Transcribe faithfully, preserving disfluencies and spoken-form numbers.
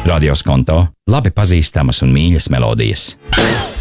Radio Skonto - labi pazīstamas un mīļas melodijas.